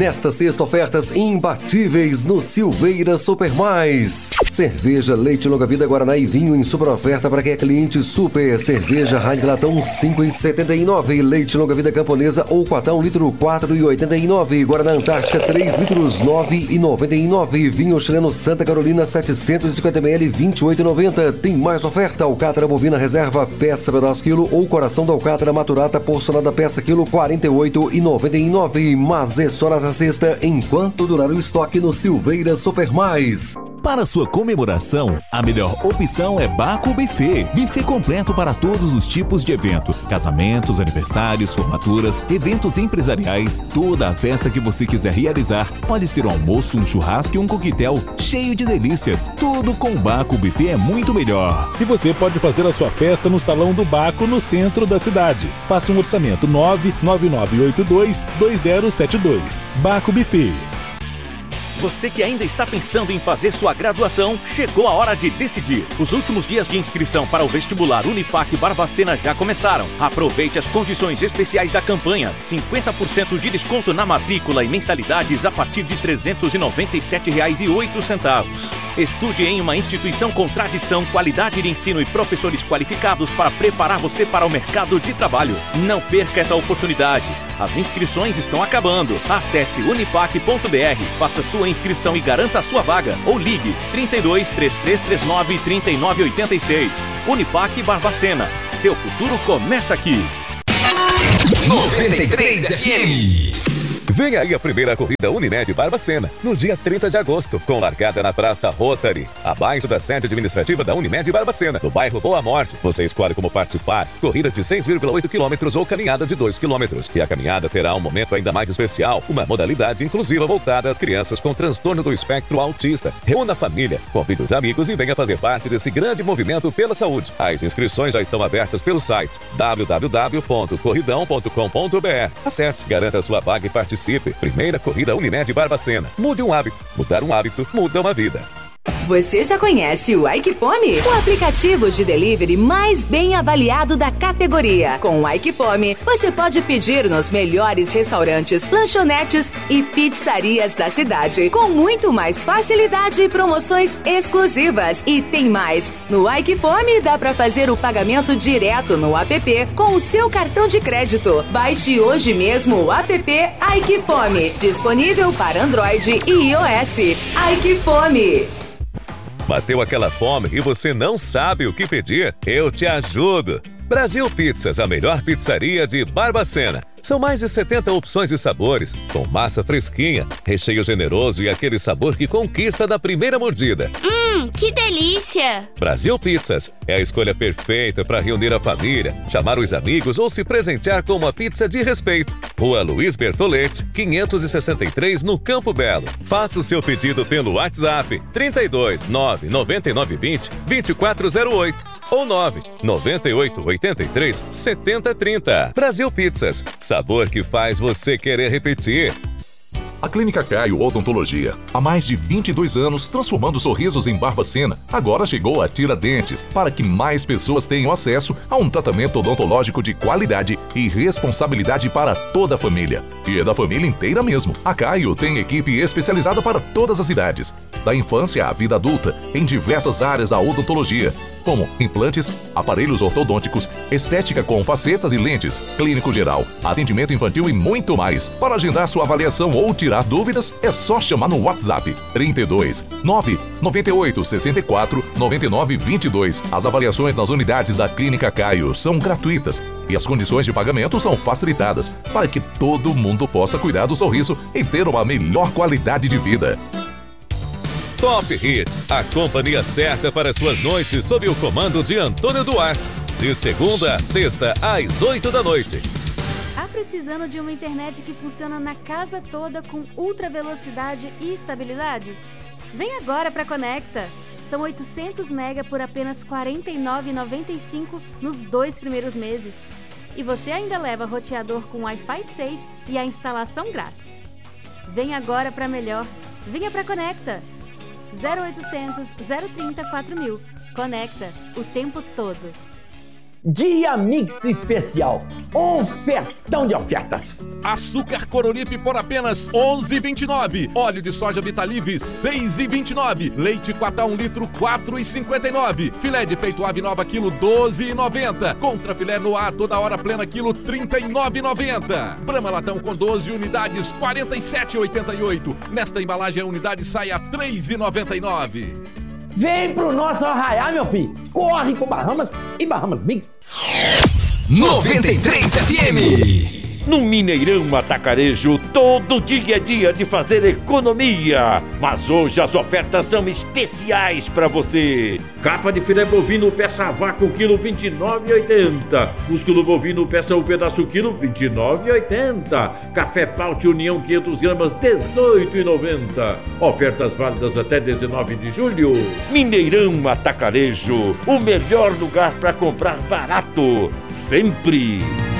Nesta sexta, ofertas imbatíveis no Silveira Super Mais. Cerveja, leite longa-vida, Guaraná e vinho em super oferta para quem é cliente super. Cerveja Heineken latão 5,79. Leite longa-vida camponesa ou quatão litro 4,89. Guaraná Antártica 3 litros 9,99. Vinho chileno Santa Carolina 750 ml 28,90. Tem mais oferta. Alcatra bovina reserva peça pedaço quilo ou coração da alcatra maturata porcionada peça quilo 48,99. Mas é só nessa sexta enquanto durar o estoque no Silveira Super Mais. Para sua comemoração, a melhor opção é Baco Buffet. Buffet completo para todos os tipos de evento. Casamentos, aniversários, formaturas, eventos empresariais, toda a festa que você quiser realizar. Pode ser um almoço, um churrasco e um coquetel cheio de delícias. Tudo com Baco Buffet é muito melhor. E você pode fazer a sua festa no Salão do Baco, no centro da cidade. Faça um orçamento 99982-2072. Baco Buffet. Você que ainda está pensando em fazer sua graduação, chegou a hora de decidir. Os últimos dias de inscrição para o vestibular Unifac Barbacena já começaram. Aproveite as condições especiais da campanha. 50% de desconto na matrícula e mensalidades a partir de R$ 397,08. Estude em uma instituição com tradição, qualidade de ensino e professores qualificados para preparar você para o mercado de trabalho. Não perca essa oportunidade. As inscrições estão acabando. Acesse unifac.br, faça sua inscrição e garanta a sua vaga. Ou ligue 32 3339 3986. Unifac Barbacena. Seu futuro começa aqui. 93 FM. Vem aí a primeira corrida Unimed Barbacena, no dia 30 de agosto, com largada na Praça Rotary, abaixo da sede administrativa da Unimed Barbacena, no bairro Boa Morte. Você escolhe como participar, corrida de 6,8 km ou caminhada de 2 km. E a caminhada terá um momento ainda mais especial, uma modalidade inclusiva voltada às crianças com transtorno do espectro autista. Reúna a família, convide os amigos e venha fazer parte desse grande movimento pela saúde. As inscrições já estão abertas pelo site www.corridão.com.br. Acesse, garanta sua vaga e participe. Primeira corrida Unimed Barbacena. Mude um hábito. Mudar um hábito muda uma vida. Você já conhece o Aikipome? O aplicativo de delivery mais bem avaliado da categoria. Com o Aikipome, você pode pedir nos melhores restaurantes, lanchonetes e pizzarias da cidade, com muito mais facilidade e promoções exclusivas. E tem mais! No Aikipome dá para fazer o pagamento direto no app com o seu cartão de crédito. Baixe hoje mesmo o app Aikipome, disponível para Android e iOS. Aikipome. Bateu aquela fome e você não sabe o que pedir? Eu te ajudo! Brasil Pizzas, a melhor pizzaria de Barbacena. São mais de 70 opções e sabores, com massa fresquinha, recheio generoso e aquele sabor que conquista na primeira mordida. Que delícia! Brasil Pizzas é a escolha perfeita para reunir a família, chamar os amigos ou se presentear com uma pizza de respeito. Rua Luiz Bertoletti, 563, no Campo Belo. Faça o seu pedido pelo WhatsApp 32 99920 2408 ou 99883 7030. Brasil Pizzas, sabor que faz você querer repetir. A Clínica Caio Odontologia, há mais de 22 anos transformando sorrisos em Barbacena, agora chegou a Tiradentes para que mais pessoas tenham acesso a um tratamento odontológico de qualidade e responsabilidade para toda a família. E é da família inteira mesmo. A Caio tem equipe especializada para todas as idades, da infância à vida adulta, em diversas áreas da odontologia, como implantes, aparelhos ortodônticos, estética com facetas e lentes, clínico geral, atendimento infantil e muito mais. Para agendar sua avaliação ou tirar dúvidas, é só chamar no WhatsApp 32 998 64 99 22. As avaliações nas unidades da Clínica Caio são gratuitas e as condições de pagamento são facilitadas para que todo mundo possa cuidar do sorriso e ter uma melhor qualidade de vida. Top Hits, a companhia certa para suas noites sob o comando de Antônio Duarte. De segunda a sexta, às 8 da noite. Tá precisando de uma internet que funciona na casa toda com ultra velocidade e estabilidade? Vem agora para Conecta. São 800 MB por apenas R$ 49,95 nos 2 primeiros meses. E você ainda leva roteador com Wi-Fi 6 e a instalação grátis. Vem agora para melhor. Venha para Conecta. 0800 030 4000. Conecta o tempo todo. Dia Mix Especial, um festão de ofertas. Açúcar Coronipe por apenas R$ 11,29. Óleo de soja Vitalive, R$ 6,29. Leite 4 a 1 litro, R$ 4,59. Filé de peito ave nova, quilo, R$ 12,90. Contra filé no ar, toda hora plena, quilo, R$ 39,90. Brahma latão com 12 unidades, R$ 47,88. Nesta embalagem, a unidade sai a R$ 3,99. Vem pro nosso arraiá, meu filho. Corre pro Bahamas e Bahamas Mix. 93 FM. No Mineirão Atacarejo, todo dia é dia de fazer economia. Mas hoje as ofertas são especiais para você. Capa de filé bovino peça a vácuo, quilo, R$ 29,80. Músculo bovino peça o pedaço, quilo, R$ 29,80. Café Paute União 500 gramas, R$ 18,90. Ofertas válidas até 19 de julho. Mineirão Atacarejo, o melhor lugar para comprar barato, sempre.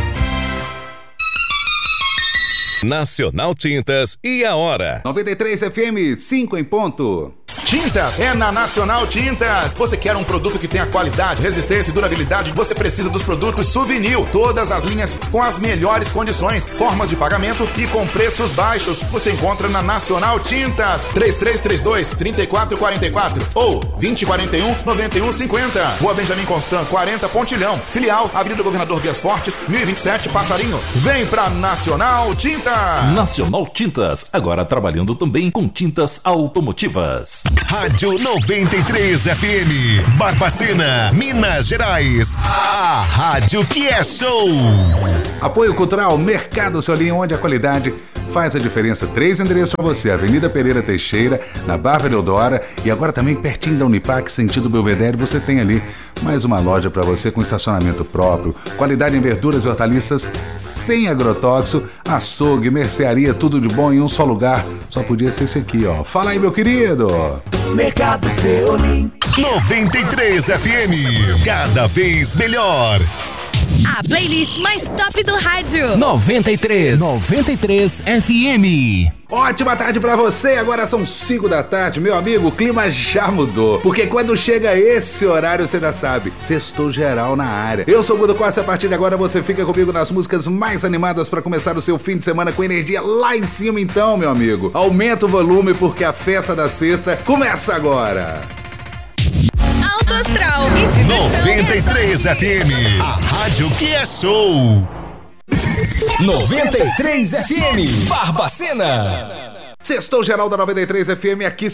Nacional Tintas e a hora. 93 FM, 5 em ponto. Tintas é na Nacional Tintas. Você quer um produto que tenha qualidade, resistência e durabilidade? Você precisa dos produtos Souvenir. Todas as linhas com as melhores condições, formas de pagamento e com preços baixos. Você encontra na Nacional Tintas. 3332-3444 ou 2041-9150. Rua Benjamin Constant, 40 Pontilhão. Filial, Avenida Governador Dias Fortes, 1027 Passarinho. Vem pra Nacional Tintas. Nacional Tintas, agora trabalhando também com tintas automotivas. Rádio 93 FM, Barbacena, Minas Gerais. A rádio que é show. Apoio Cultural Mercado Solim, onde a qualidade faz a diferença. 3 endereços para você: Avenida Pereira Teixeira, na Barra Deodora, e agora também pertinho da Unipac, sentido Belvedere, você tem ali mais uma loja para você com estacionamento próprio, qualidade em verduras e hortaliças sem agrotóxico, açougue, mercearia, tudo de bom em um só lugar. Só podia ser esse aqui, ó. Fala aí, meu querido. Mercado Solim. 93 FM, cada vez melhor. A playlist mais top do rádio. 93 FM. Ótima tarde pra você, agora são 5 da tarde, meu amigo, o clima já mudou, porque quando chega esse horário, você já sabe, sextou geral na área. Eu sou o Guto Costa, a partir de agora você fica comigo nas músicas mais animadas pra começar o seu fim de semana com energia lá em cima então, meu amigo. Aumenta o volume porque a festa da sexta começa agora. Alto Astral e diversão. 93 FM, a rádio que é show. 93 FM, Barbacena. Sextou geral da 93 FM aqui.